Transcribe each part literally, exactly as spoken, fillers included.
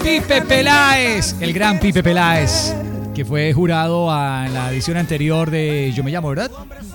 Pipe Peláez, el gran Pipe Peláez, que fue jurado a, en la edición anterior de Yo Me Llamo, ¿verdad?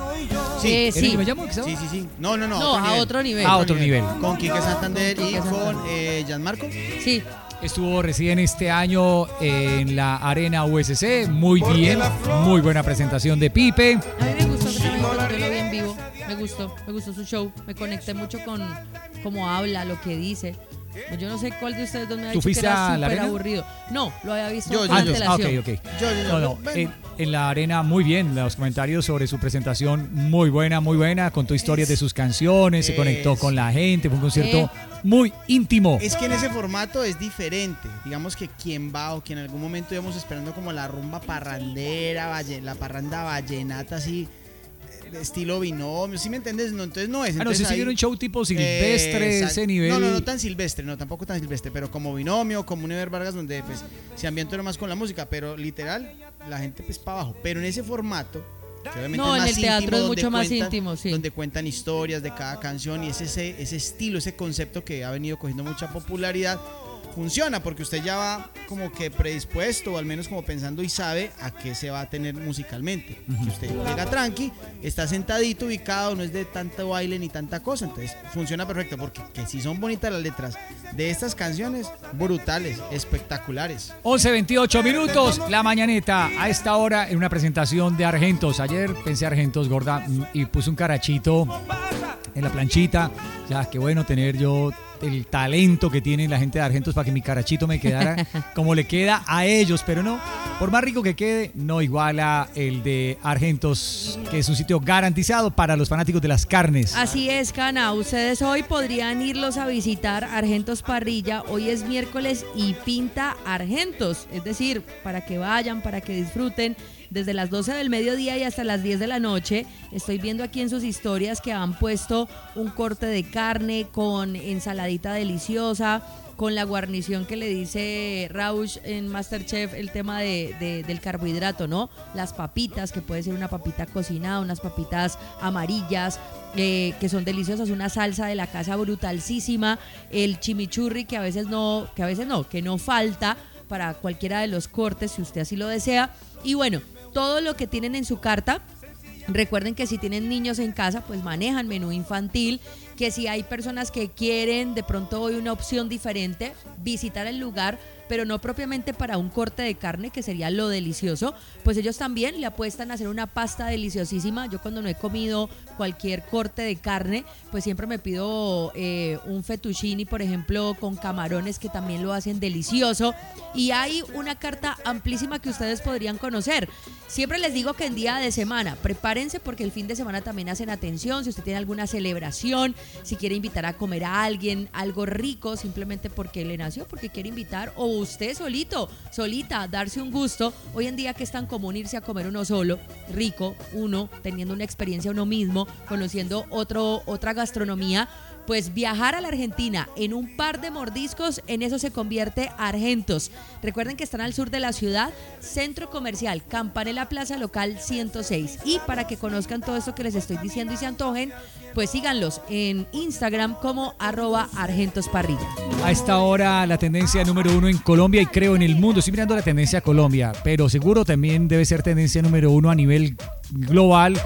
Sí, Eh, ¿Era sí. Yo Me Llamo? ¿Qué se llama? sí, sí, sí. No, no, no. No, a otro nivel. A otro nivel. Con Quique Santander Quique y Santander. con eh, Gianmarco. Sí. Estuvo recién este año en la Arena U S C. Muy bien, muy buena presentación de Pipe. A mí me gustó también cuando yo lo vi en vivo. Me gustó, me gustó su show. Me conecté mucho con cómo habla, lo que dice. Yo no sé cuál de ustedes dos me ha ¿Tú dicho que fuiste era a la súper arena? aburrido. No, lo había visto Yo, con yo, Ah, yo. ah, ok, antelación. ok. Yo, yo, yo. No, no, Bueno. en, en la arena muy bien, los comentarios sobre su presentación muy buena, muy buena, contó historias de sus canciones, se conectó Es- con la gente, fue un concierto Eh. muy íntimo. Es que en ese formato es diferente. Digamos que quien va o que en algún momento íbamos esperando como la rumba parrandera, valle- la parranda vallenata así, eh, estilo binomio, ¿sí me entiendes? No, entonces no es. Ah, no, Entonces si ahí- siguieron un show tipo silvestre, Eh, ese exacto. nivel. No, no, no tan silvestre, no, tampoco tan silvestre, pero como binomio, como Univer Vargas, donde pues se ambientó más con la música, pero literal, la gente pues para abajo. Pero en ese formato, que obviamente No, es en más el teatro íntimo, es donde mucho más cuentan- íntimo, sí. Donde cuentan historias de cada canción y es ese, ese estilo, ese concepto que ha venido cogiendo mucha popularidad. Funciona porque usted ya va como que predispuesto o al menos como pensando y sabe a qué se va a tener musicalmente. Si usted llega tranqui, está sentadito, ubicado, no es de tanto baile ni tanta cosa, entonces funciona perfecto porque que si son bonitas las letras de estas canciones, brutales, espectaculares. once veintiocho minutos, la mañaneta, a esta hora en una presentación de Argentos. Ayer pensé Argentos, gorda, mm, y puse un carachito en la planchita. Ya, qué bueno tener yo el talento que tiene la gente de Argentos para que mi carachito me quedara como le queda a ellos, pero no, por más rico que quede, no iguala el de Argentos, que es un sitio garantizado para los fanáticos de las carnes. Así es, Cana. Ustedes hoy podrían irlos a visitar Argentos Parrilla. Hoy es miércoles y pinta Argentos. Es decir, para que vayan, para que disfruten. Desde las doce del mediodía y hasta las diez de la noche, estoy viendo aquí en sus historias que han puesto un corte de carne con ensaladita deliciosa, con la guarnición que le dice Rausch en Masterchef, el tema de, de- del carbohidrato, ¿no? Las papitas, que puede ser una papita cocinada, unas papitas amarillas, eh, que son deliciosas, una salsa de la casa brutalísima, el chimichurri que a veces no, que a veces no, que no falta para cualquiera de los cortes si usted así lo desea. Y bueno, todo lo que tienen en su carta. Recuerden que si tienen niños en casa, pues manejan menú infantil, que si hay personas que quieren de pronto hoy una opción diferente, visitar el lugar, pero no propiamente para un corte de carne, que sería lo delicioso, pues ellos también le apuestan a hacer una pasta deliciosísima. Yo cuando no he comido cualquier corte de carne, pues siempre me pido eh, un fettuccine, por ejemplo, con camarones, que también lo hacen delicioso. Y hay una carta amplísima que ustedes podrían conocer. Siempre les digo que en día de semana, prepárense porque el fin de semana también hacen atención. Si usted tiene alguna celebración, si quiere invitar a comer a alguien, algo rico, simplemente porque le nació, porque quiere invitar, o usted solito, solita, darse un gusto. Hoy en día que es tan común irse a comer uno solo, rico, uno, teniendo una experiencia uno mismo, conociendo otro, otra gastronomía, pues viajar a la Argentina en un par de mordiscos, en eso se convierte Argentos. Recuerden que están al sur de la ciudad, Centro Comercial Campanella Plaza Local ciento seis. Y para que conozcan todo esto que les estoy diciendo y se antojen, pues síganlos en Instagram como arroba Argentos Parrilla. A esta hora la tendencia número uno en Colombia y creo en el mundo. Estoy mirando la tendencia a Colombia, pero seguro también debe ser tendencia número uno a nivel global.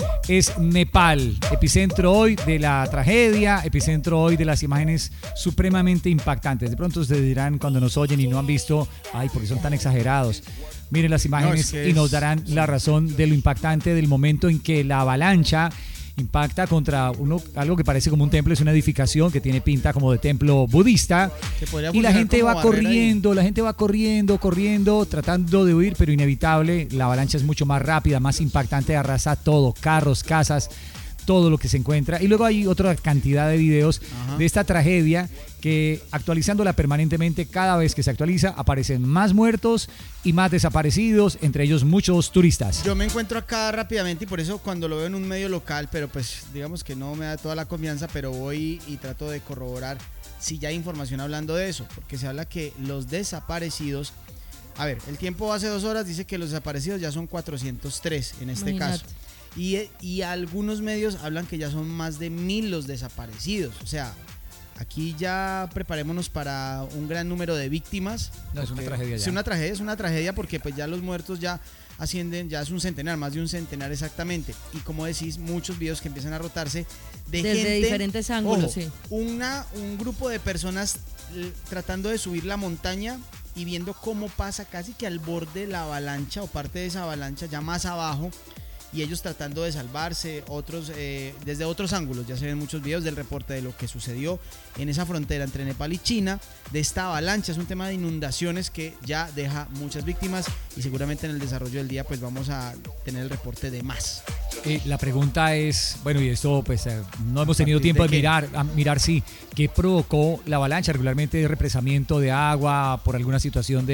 Es Nepal, epicentro hoy de la tragedia, epicentro hoy de las imágenes supremamente impactantes. De pronto ustedes dirán cuando nos oyen y no han visto, ay, ¿por qué son tan exagerados? Miren las imágenes No, es que y nos es- darán la razón de lo impactante del momento en que la avalancha impacta contra uno, algo que parece como un templo, es una edificación que tiene pinta como de templo budista, Que podría y la funcionar gente como va barrera corriendo, la gente va corriendo, corriendo, tratando de huir, pero inevitable, la avalancha es mucho más rápida, más impactante, arrasa todo, carros, casas, todo lo que se encuentra. Y luego hay otra cantidad de videos Ajá. de esta tragedia que, actualizándola permanentemente, cada vez que se actualiza aparecen más muertos y más desaparecidos, entre ellos muchos turistas. Yo me encuentro acá rápidamente y por eso cuando lo veo en un medio local, pero pues digamos que no me da toda la confianza, pero voy y trato de corroborar si ya hay información hablando de eso, porque se habla que los desaparecidos, a ver, el tiempo hace dos horas dice que los desaparecidos ya son cuatrocientos tres en este Imagínate. caso. Y, y algunos medios hablan que ya son más de mil los desaparecidos, o sea, aquí ya preparémonos para un gran número de víctimas. No, es una tragedia ya. Es una tragedia, es una tragedia porque pues ya los muertos ya ascienden, ya es un centenar, más de un centenar exactamente. Y como decís, muchos videos que empiezan a rotarse de Desde gente, diferentes ángulos, ojo, sí. Una, un grupo de personas l- tratando de subir la montaña y viendo cómo pasa casi que al borde de la avalancha o parte de esa avalancha ya más abajo, y ellos tratando de salvarse, otros eh, desde otros ángulos. Ya se ven muchos videos del reporte de lo que sucedió en esa frontera entre Nepal y China, de esta avalancha. Es un tema de inundaciones que ya deja muchas víctimas y seguramente en el desarrollo del día pues vamos a tener el reporte de más. Eh, la pregunta es, bueno, y esto pues eh, no hemos tenido tiempo de, ¿De qué? mirar, a mirar sí, qué provocó la avalancha. Regularmente es represamiento de agua por alguna situación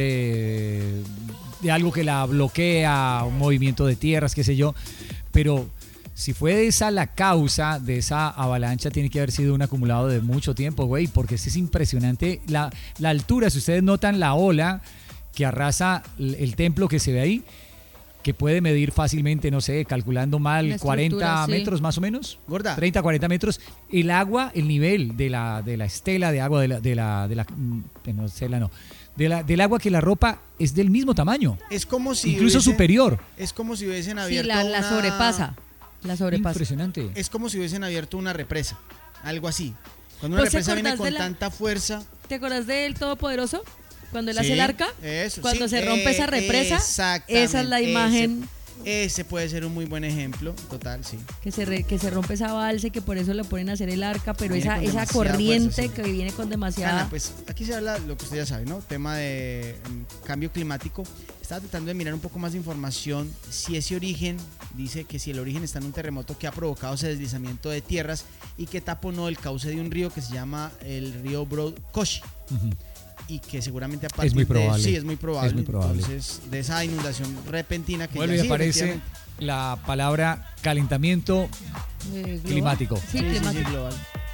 de, de algo que la bloquea, un movimiento de tierras, qué sé yo, pero si fue esa la causa de esa avalancha, tiene que haber sido un acumulado de mucho tiempo, güey, porque es impresionante la, la altura. Si ustedes notan la ola que arrasa el, el templo que se ve ahí, que puede medir fácilmente, no sé, calculando mal, cuarenta sí. metros más o menos. Gorda. treinta, cuarenta metros. El agua, el nivel de la, de la estela de agua, de la, de la, de la, de no, estela no, de la, del agua que la ropa es del mismo tamaño. Es como si incluso hubiesen- superior. Es como si hubiesen Sí, abierto la, la una- sobrepasa. La sobrepasa. Impresionante. Es como si hubiesen abierto una represa, algo así. Cuando una ¿Vos te represa viene acordás con de la- tanta fuerza. ¿Te acordás del Todopoderoso? Cuando él Sí, hace el arca. eso, Cuando sí, se rompe esa eh, represa. exactamente, Esa es la ese- imagen Ese puede ser un muy buen ejemplo, total, sí. que se, re- que se rompe esa balsa y que por eso le ponen a hacer el arca, pero Viene esa, con esa demasiada corriente fuerza, sí. que viene con demasiada... Ana, pues aquí se habla lo que usted ya sabe, ¿no? Tema de mm, cambio climático. Estaba tratando de mirar un poco más de información. Si ese origen, dice que si el origen está en un terremoto que ha provocado ese deslizamiento de tierras y que taponó el cauce de un río que se llama el río Broad Koshi. Ujú. Y que seguramente a partir muy de probable. sí, es muy probable. Es muy probable. Entonces, de esa inundación repentina que Bueno, ya y sí, aparece efectivamente. la palabra calentamiento. eh, global. climático. Sí, Sí, sí, sí, climático. global.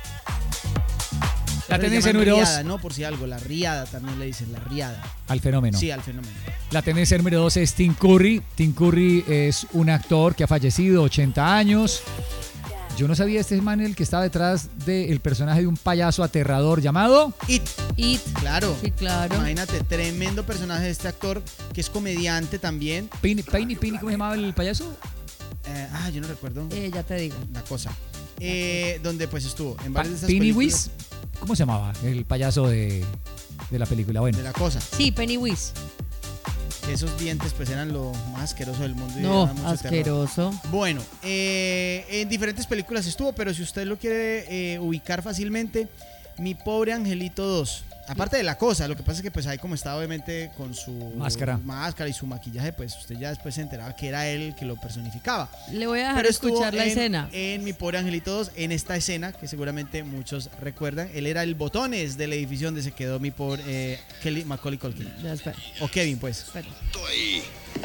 La Pero le tendencia llaman número dos riada, ¿no? Por si algo, la riada también le dicen, la riada. al fenómeno. Sí, al fenómeno. La tendencia número dos es Tim Curry. Tim Curry es un actor que ha fallecido, ochenta años. Yo no sabía este man el que estaba detrás del personaje de un payaso aterrador llamado It, It. claro. Sí, claro. Imagínate, tremendo personaje de este actor que es comediante también. Pini, Pini, Pini, ¿cómo se llamaba el payaso? Eh, ah, yo no recuerdo Eh, ya te digo. la cosa. Eh, donde pues estuvo en varias de esas Pini películas Whis. ¿Cómo se llamaba el payaso de, de la película? Bueno, de la cosa. Sí, Pennywise. Que esos dientes pues eran lo más asqueroso del mundo. y No, daban mucho terror. asqueroso. Bueno, eh, en diferentes películas estuvo, pero si usted lo quiere eh, ubicar fácilmente, Mi Pobre Angelito dos. Aparte de la cosa, lo que pasa es que pues ahí como estaba obviamente con su Máscara. máscara y su maquillaje, pues usted ya después se enteraba que era él el que lo personificaba. Le voy a dejar Pero estuvo escuchar la en, escena. en Mi Pobre Angelito dos, en esta escena que seguramente muchos recuerdan. Él era el botones del edificio donde se quedó mi pobre eh, Kelly Macaulay Culkin. Ya, espera, O Kevin, pues. espera. Ahí.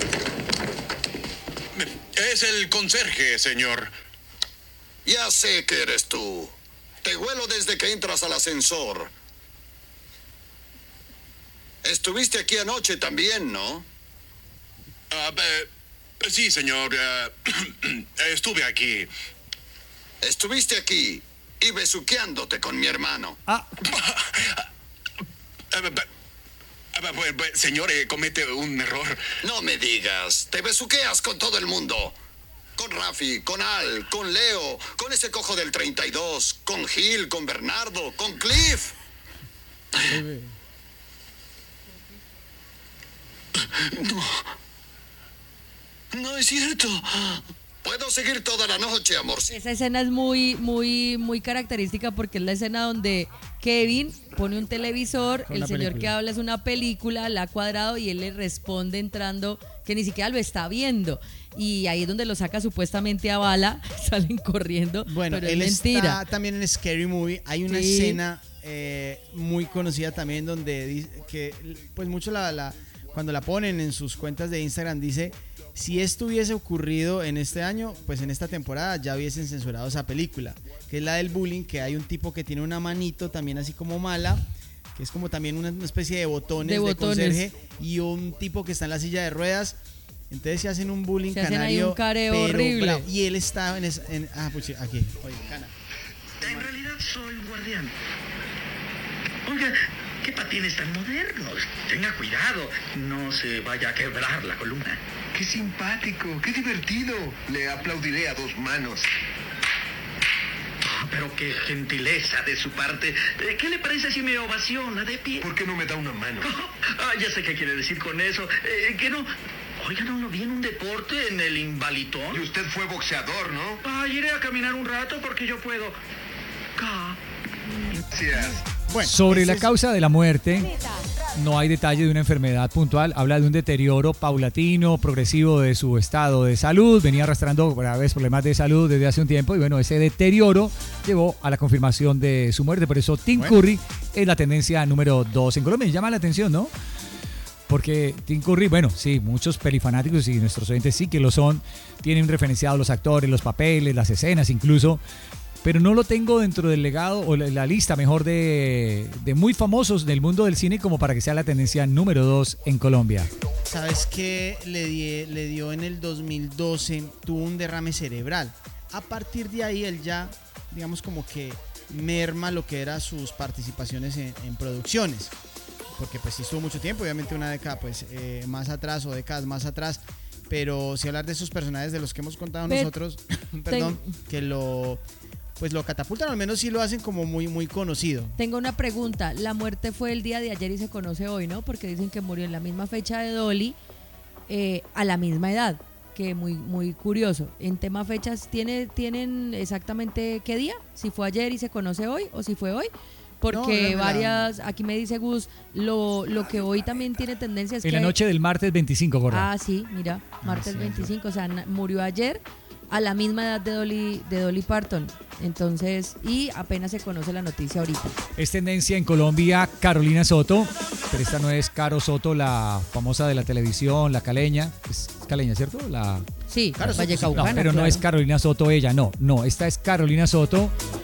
Es el conserje, señor. Ya sé que eres tú. Te huelo desde que entras al ascensor. Estuviste aquí anoche también, ¿no? Ah, eh, sí, señor. eh, estuve aquí. Estuviste aquí y besuqueándote con mi hermano. ah, Ah, eh, ah, pues, pues, señor, eh, comete un error. No me digas, te besuqueas con todo el mundo. Con Rafi, con Al, con Leo, con ese cojo del treinta y dos, con Gil, con Bernardo, con Cliff. No. No es cierto. Puedo seguir toda la noche, amorcito. Esa escena es muy, muy, muy característica porque es la escena donde Kevin pone un televisor, Con el una señor película. que habla es una película, la ha cuadrado y él le responde entrando que ni siquiera lo está viendo. Y ahí es donde lo saca supuestamente a bala, salen corriendo, Bueno, pero él es mentira. está también en Scary Movie. Hay una Sí. escena eh, muy conocida también donde dice que, pues mucho la, la- cuando la ponen en sus cuentas de Instagram dice, si esto hubiese ocurrido en este año, pues en esta temporada ya hubiesen censurado esa película, que es la del bullying, que hay un tipo que tiene una manito también así como mala, que es como también una, una especie de botones De de, botones. conserje, y un tipo que está en la silla de ruedas. Entonces se hacen un bullying Se hacen ahí canario, un careo pero horrible. bravo. Y él está en, esa- en ah, pues aquí, oye, cana. En realidad soy guardián. Oiga, ¿qué patines tan modernos? Tenga cuidado, no se vaya a quebrar la columna. ¡Qué simpático! ¡Qué divertido! Le aplaudiré a dos manos. Pero qué gentileza de su parte. Eh, ¿Qué le parece si me ovaciona de pie? ¿Por qué no me da una mano? Ah, ya sé qué quiere decir con eso. Eh, que no... Oiga, no lo vi en un deporte, en el Invalitón. Y usted fue boxeador, ¿no? Ah, iré a caminar un rato porque yo puedo. Ca- Gracias. Bueno, Sobre ese la es- causa de la muerte, no hay detalle de una enfermedad puntual. Habla de un deterioro paulatino, progresivo de su estado de salud. Venía arrastrando graves problemas de salud desde hace un tiempo. Y bueno, ese deterioro llevó a la confirmación de su muerte. Por eso Tim Bueno. Curry es la tendencia número dos en Colombia. Me llama la atención, ¿no? Porque Tim Curry, bueno, sí, muchos pelifanáticos y nuestros oyentes sí que lo son. Tienen referenciados los actores, los papeles, las escenas incluso. Pero no lo tengo dentro del legado o la, la lista mejor de, de muy famosos del mundo del cine como para que sea la tendencia número dos en Colombia. ¿Sabes qué le, di- le dio en el dos mil doce? Tuvo un derrame cerebral. A partir de ahí él ya, digamos como que merma lo que eran sus participaciones en, en producciones. Porque pues sí estuvo mucho tiempo, obviamente una década pues eh, más atrás o décadas más atrás. Pero si hablar de esos personajes de los que hemos contado Ve- nosotros, perdón, que lo... pues lo catapultan, al menos sí lo hacen como muy, muy conocido. Tengo una pregunta. La muerte fue el día de ayer y se conoce hoy, ¿no? Porque dicen que murió en la misma fecha de Dolly, eh, a la misma edad. Que muy, muy curioso. En tema fechas, ¿tiene, ¿tienen exactamente qué día? Si fue ayer y se conoce hoy o si fue hoy. Porque No, no, varias, aquí me dice Gus, lo, lo que hoy también tiene tendencia es En que... la noche del martes veinticinco, Gorda. Ah, sí, mira, martes sí, veinticinco, o sea, na- murió ayer a la misma edad de Dolly, de Dolly Parton. Entonces, y apenas se conoce la noticia ahorita. Es tendencia en Colombia Carolina Soto, pero esta no es Caro Soto, la famosa de la televisión, la caleña. Es caleña, ¿cierto? La... Sí, Claro, Valle sí, sí, No, Caucana, pero no claro. es Carolina Soto ella, no, no, esta es Carolina Soto.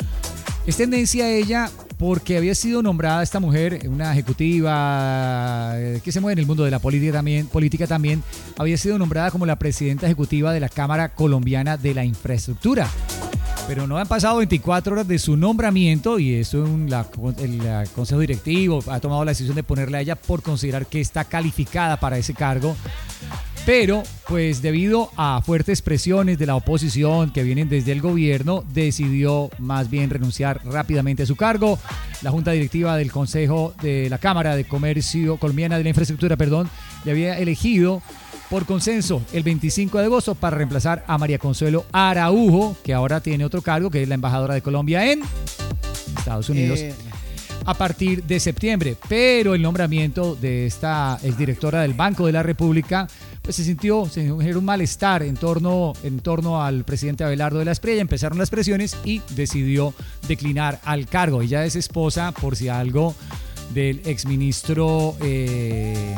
Es tendencia ella porque había sido nombrada esta mujer, una ejecutiva eh, que se mueve en el mundo de la política también, política también, había sido nombrada como la presidenta ejecutiva de la Cámara Colombiana de la Infraestructura. Pero no han pasado veinticuatro horas de su nombramiento y eso un, la, el la Consejo Directivo ha tomado la decisión de ponerla a ella por considerar que está calificada para ese cargo. Pero, pues debido a fuertes presiones de la oposición que vienen desde el gobierno, decidió más bien renunciar rápidamente a su cargo. La Junta Directiva del Consejo de la Cámara de Comercio Colombiana de la Infraestructura, perdón, le había elegido por consenso el veinticinco de agosto para reemplazar a María Consuelo Araujo, que ahora tiene otro cargo, que es la embajadora de Colombia en Estados Unidos. Eh, A partir de septiembre, pero el nombramiento de esta exdirectora del Banco de la República, pues se sintió, se generó un malestar en torno, en torno al presidente Abelardo de la Espriella, empezaron las presiones y decidió declinar al cargo. Ella es esposa, por si algo, del exministro eh,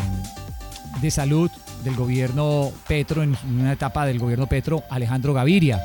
de Salud del gobierno Petro, en una etapa del gobierno Petro, Alejandro Gaviria.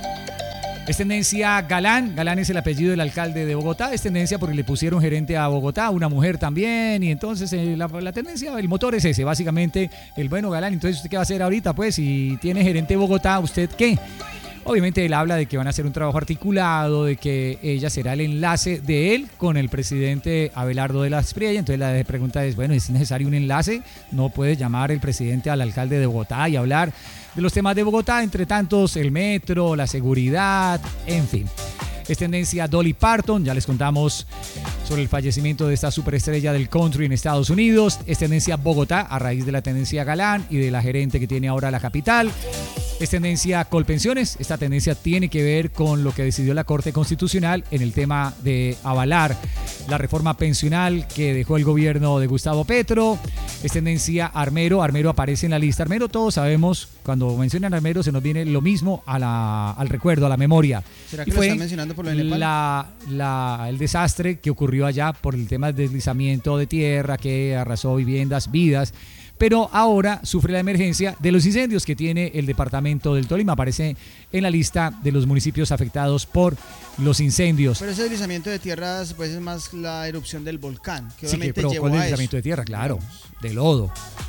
Es tendencia Galán, Galán es el apellido del alcalde de Bogotá, es tendencia porque le pusieron gerente a Bogotá, una mujer también, y entonces eh, la, la tendencia, el motor es ese, básicamente, el bueno Galán. Entonces, ¿usted qué va a hacer ahorita? Pues, si tiene gerente de Bogotá, ¿usted qué? Obviamente él habla de que van a hacer un trabajo articulado, de que ella será el enlace de él con el presidente Abelardo de la Espriella. Entonces la pregunta es, bueno, ¿es necesario un enlace? ¿No puede llamar el presidente al alcalde de Bogotá y hablar de los temas de Bogotá? Entre tantos, el metro, la seguridad, en fin. Es tendencia Dolly Parton, ya les contamos sobre el fallecimiento de esta superestrella del country en Estados Unidos. Es tendencia Bogotá, a raíz de la tendencia Galán y de la gerente que tiene ahora la capital. Es tendencia Colpensiones. Esta tendencia tiene que ver con lo que decidió la Corte Constitucional en el tema de avalar la reforma pensional que dejó el gobierno de Gustavo Petro. Es tendencia Armero. Armero aparece en la lista. Armero, todos sabemos, cuando mencionan Armero se nos viene lo mismo a la, al recuerdo, a la memoria. ¿Será que Y lo fue están mencionando por lo de Nepal? la, la, el desastre que ocurrió allá por el tema del deslizamiento de tierra que arrasó viviendas, vidas. Pero ahora sufre la emergencia de los incendios que tiene el departamento del Tolima. Aparece en la lista de los municipios afectados por los incendios. Pero ese deslizamiento de tierras pues es más la erupción del volcán, que Sí, que obviamente provocó llevó el a deslizamiento eso. de tierra, claro, de lodo.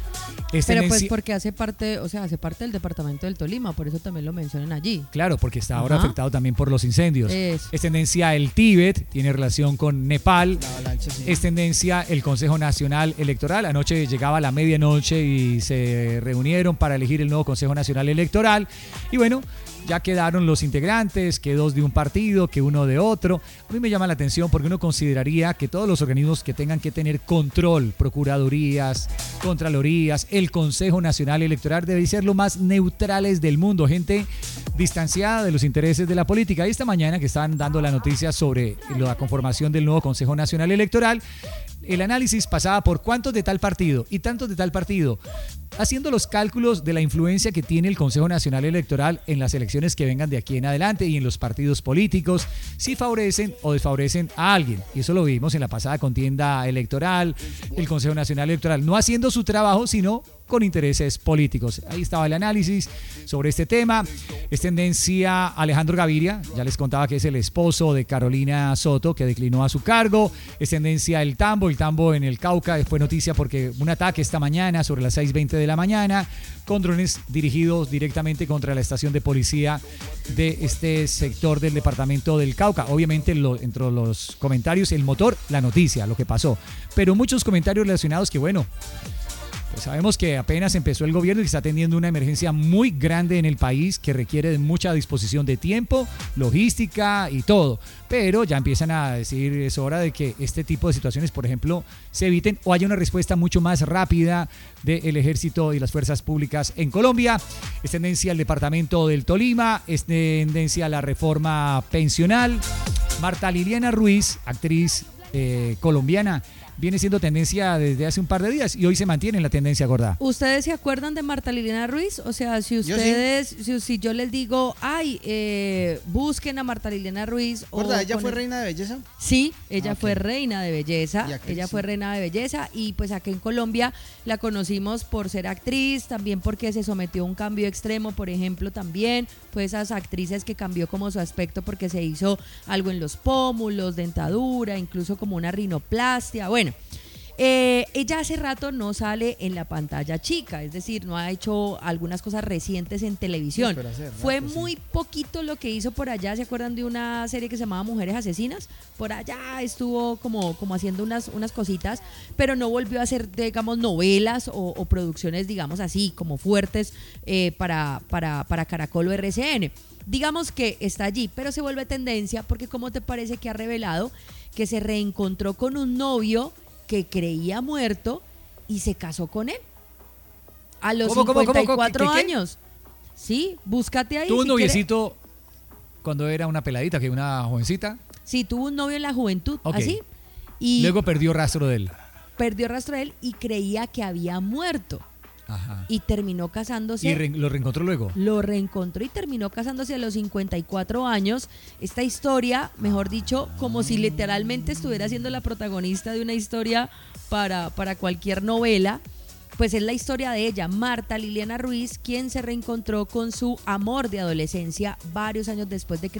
Es Pero pues tendencia- porque hace parte, o sea, hace parte del departamento del Tolima, por eso también lo mencionan allí. Claro, porque está ahora Ajá. afectado también por los incendios. Eso. Es tendencia el Tíbet, tiene relación con Nepal. La avalancha, sí. Es tendencia el Consejo Nacional Electoral. Anoche llegaba a la medianoche y se reunieron para elegir el nuevo Consejo Nacional Electoral. Y bueno, ya quedaron los integrantes, que dos de un partido, que uno de otro. A mí me llama la atención porque uno consideraría que todos los organismos que tengan que tener control, procuradurías, contralorías, el Consejo Nacional Electoral deben ser lo más neutrales del mundo, gente distanciada de los intereses de la política. Y esta mañana que estaban dando la noticia sobre la conformación del nuevo Consejo Nacional Electoral, el análisis pasaba por cuántos de tal partido y tantos de tal partido, haciendo los cálculos de la influencia que tiene el Consejo Nacional Electoral en las elecciones que vengan de aquí en adelante y en los partidos políticos, si favorecen o desfavorecen a alguien. Y eso lo vimos en la pasada contienda electoral, el Consejo Nacional Electoral no haciendo su trabajo, sino con intereses políticos. Ahí estaba el análisis sobre este tema. Es tendencia Alejandro Gaviria, ya les contaba que es el esposo de Carolina Soto, que declinó a su cargo. Es tendencia el Tambo, el Tambo en el Cauca, fue noticia porque un ataque esta mañana sobre las seis veinte de la mañana, con drones dirigidos directamente contra la estación de policía de este sector del departamento del Cauca. Obviamente lo, entre los comentarios, el motor, la noticia, lo que pasó. Pero muchos comentarios relacionados que bueno, pues sabemos que apenas empezó el gobierno y está teniendo una emergencia muy grande en el país que requiere de mucha disposición de tiempo, logística y todo. Pero ya empiezan a decir, es hora de que este tipo de situaciones, por ejemplo, se eviten o haya una respuesta mucho más rápida del ejército y las fuerzas públicas en Colombia. Es tendencia al departamento del Tolima, es tendencia a la reforma pensional. Marta Liliana Ruiz, actriz eh, colombiana, viene siendo tendencia desde hace un par de días y hoy se mantiene en la tendencia gorda. ¿Ustedes se acuerdan de Marta Liliana Ruiz? O sea, si Yo ustedes, si, si yo les digo, ay, eh, busquen a Marta Liliana Ruiz. ¿Gorda, o ella con fue el- reina de belleza? Sí, ella Ah, ok. fue reina de belleza, Y actriz, ella sí. fue reina de belleza y pues aquí en Colombia la conocimos por ser actriz, también porque se sometió a un cambio extremo, por ejemplo, también fue esas actrices que cambió como su aspecto porque se hizo algo en los pómulos, dentadura, incluso como una rinoplastia, bueno. Eh, ella hace rato no sale en la pantalla chica, es decir, no ha hecho algunas cosas recientes en televisión. Sí, pero hace Fue rato, sí. muy poquito lo que hizo por allá. ¿Se acuerdan de una serie que se llamaba Mujeres Asesinas? Por allá estuvo como, como haciendo unas, unas cositas, pero no volvió a hacer, digamos, novelas o, o producciones, digamos así, como fuertes eh, para, para, para Caracol o R C N. Digamos que está allí, pero se vuelve tendencia porque ¿cómo te parece que ha revelado que se reencontró con un novio que creía muerto y se casó con él? A los ¿Cómo, cómo, cómo, cincuenta y cuatro cómo? ¿Qué, qué? años. Sí, búscate ahí. Tuvo un si quiere. noviecito cuando era una peladita, que una jovencita, Sí, tuvo un novio en la juventud, Ok. así. Y luego perdió rastro de él. perdió rastro de él y creía que había muerto. Ajá. Y terminó casándose. Y re- lo reencontró luego. Lo reencontró y terminó casándose a los cincuenta y cuatro años. Esta historia, mejor dicho, como si literalmente estuviera siendo la protagonista de una historia para, para cualquier novela, pues es la historia de ella, Marta Liliana Ruiz, quien se reencontró con su amor de adolescencia varios años después de creer